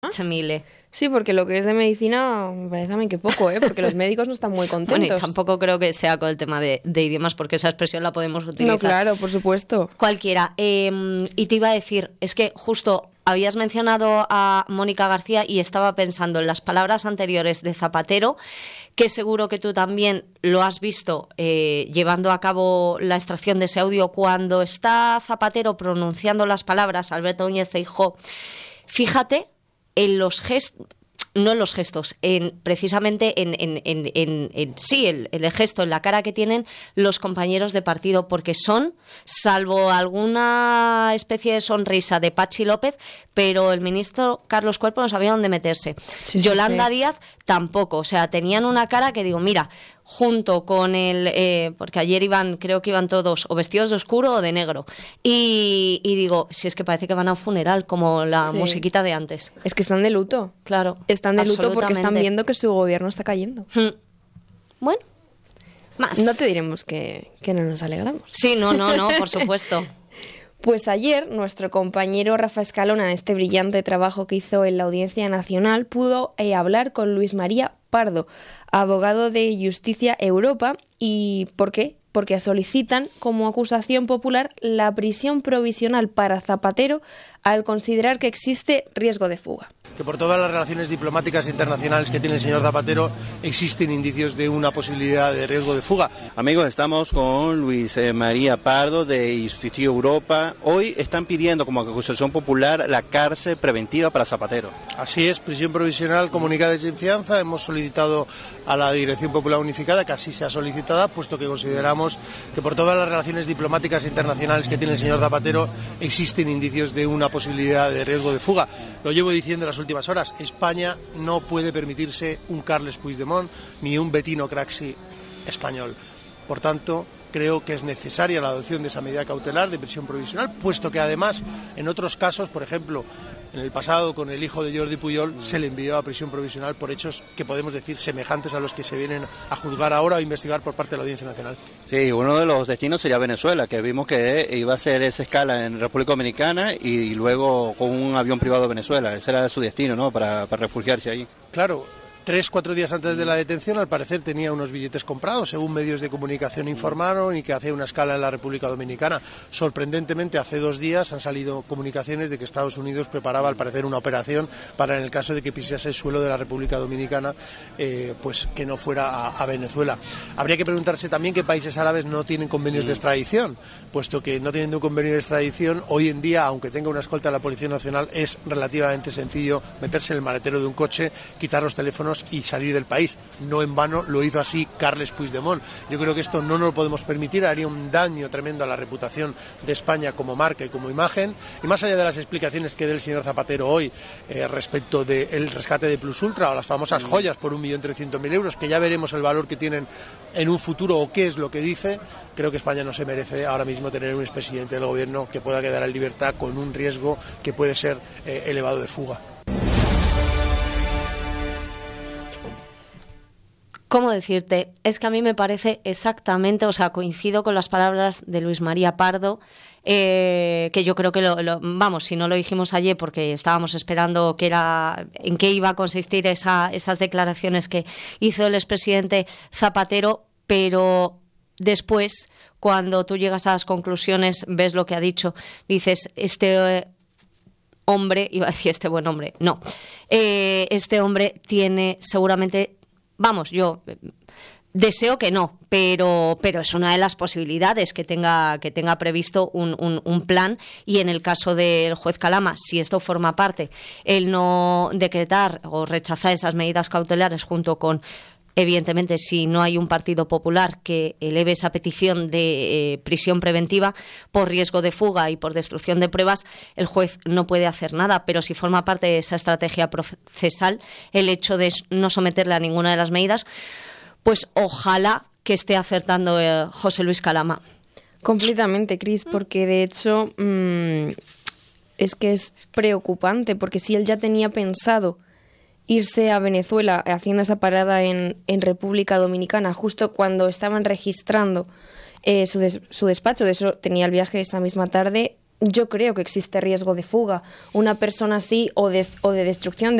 Mile. Sí, porque lo que es de medicina me parece a mí que poco, porque los médicos no están muy contentos. Bueno, y tampoco creo que sea con el tema de idiomas, porque esa expresión la podemos utilizar. No, claro, por supuesto. Cualquiera. Y te iba a decir, es que justo habías mencionado a Mónica García y estaba pensando en las palabras anteriores de Zapatero, que seguro que tú también lo has visto llevando a cabo la extracción de ese audio. Cuando está Zapatero pronunciando las palabras, Alberto Núñez Feijóo, fíjate en los gestos, no en los gestos, precisamente el gesto, en la cara que tienen los compañeros de partido, porque son, salvo alguna especie de sonrisa de Patxi López, pero el ministro Carlos Cuerpo no sabía dónde meterse. Sí, Yolanda Díaz tampoco, o sea, tenían una cara que digo, mira, junto con porque ayer creo que iban todos o vestidos de oscuro o de negro, y digo, si es que parece que van a un funeral, como la musiquita de antes. Es que están de luto. Claro. Están de luto porque están viendo que su gobierno está cayendo. Bueno, más. No te diremos que no nos alegramos. Sí, no, por supuesto. Pues ayer nuestro compañero Rafa Escalona, en este brillante trabajo que hizo en la Audiencia Nacional, pudo hablar con Luis María Pardo, abogado de Justicia Europa. ¿Y por qué? Porque solicitan como acusación popular la prisión provisional para Zapatero al considerar que existe riesgo de fuga. Que por todas las relaciones diplomáticas internacionales que tiene el señor Zapatero existen indicios de una posibilidad de riesgo de fuga. Amigos, estamos con Luis María Pardo de Justicia Europa. Hoy están pidiendo como acusación popular la cárcel preventiva para Zapatero. Así es, prisión provisional comunicada sin fianza. Hemos solicitado a la Dirección Popular Unificada que así sea solicitada, puesto que consideramos que por todas las relaciones diplomáticas internacionales que tiene el señor Zapatero existen indicios de una posibilidad de riesgo de fuga. Lo llevo diciendo las últimas horas, España no puede permitirse un Carles Puigdemont ni un Bettino Craxi español. Por tanto, creo que es necesaria la adopción de esa medida cautelar de prisión provisional, puesto que además en otros casos, por ejemplo, en el pasado con el hijo de Jordi Pujol se le envió a prisión provisional por hechos que podemos decir semejantes a los que se vienen a juzgar ahora o a investigar por parte de la Audiencia Nacional. Sí, uno de los destinos sería Venezuela, que vimos que iba a hacer esa escala en República Dominicana y luego con un avión privado de Venezuela. Ese era su destino, ¿no?, para refugiarse ahí. Claro. 3-4 días antes de la detención, al parecer tenía unos billetes comprados, según medios de comunicación informaron, y que hacía una escala en la República Dominicana. Sorprendentemente, hace 2 días han salido comunicaciones de que Estados Unidos preparaba, al parecer, una operación para, en el caso de que pisase el suelo de la República Dominicana, pues que no fuera a Venezuela. Habría que preguntarse también qué países árabes no tienen convenios de extradición, puesto que no teniendo un convenio de extradición, hoy en día, aunque tenga una escolta de la Policía Nacional, es relativamente sencillo meterse en el maletero de un coche, quitar los teléfonos y salir del país. No en vano lo hizo así Carles Puigdemont. Yo creo que esto no nos lo podemos permitir, haría un daño tremendo a la reputación de España como marca y como imagen. Y más allá de las explicaciones que dé el señor Zapatero hoy respecto del rescate de Plus Ultra o las famosas joyas por 1.300.000 euros, que ya veremos el valor que tienen en un futuro o qué es lo que dice, creo que España no se merece ahora mismo tener un expresidente del gobierno que pueda quedar en libertad con un riesgo que puede ser elevado de fuga. ¿Cómo decirte? Es que a mí me parece exactamente, o sea, coincido con las palabras de Luis María Pardo, que yo creo que vamos, si no lo dijimos ayer porque estábamos esperando en qué iba a consistir esas declaraciones que hizo el expresidente Zapatero, pero después, cuando tú llegas a las conclusiones, ves lo que ha dicho, dices, hombre, iba a decir este buen hombre, no, este hombre tiene seguramente... Vamos, yo deseo que no, pero es una de las posibilidades que tenga previsto un plan, y en el caso del juez Calama, si esto forma parte, el no decretar o rechazar esas medidas cautelares junto con, evidentemente, si no hay un Partido Popular que eleve esa petición de prisión preventiva por riesgo de fuga y por destrucción de pruebas, el juez no puede hacer nada. Pero si forma parte de esa estrategia procesal el hecho de no someterle a ninguna de las medidas, pues ojalá que esté acertando José Luis Calama. Completamente, Cris, porque de hecho es que es preocupante, porque si él ya tenía pensado irse a Venezuela haciendo esa parada en República Dominicana justo cuando estaban registrando su despacho, de eso tenía el viaje esa misma tarde, yo creo que existe riesgo de fuga. Una persona así o de destrucción